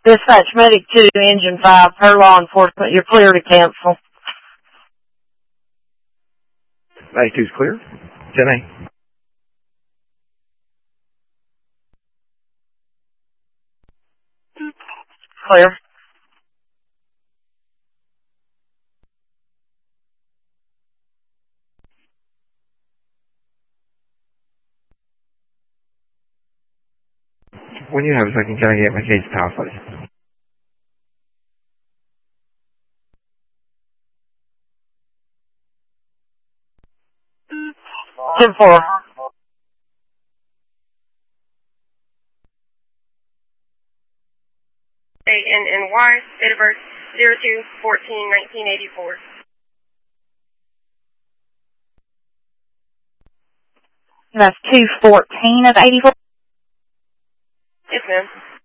Dispatch Medic 2, Engine 5, per law enforcement. You're clear to cancel. 92's clear. 10A. Clear. When you have a second, can I get my case power, please? Ten four. A-N-N-Y, date of birth 02/14/1984. That's 2/14 of 84. Yes, ma'am.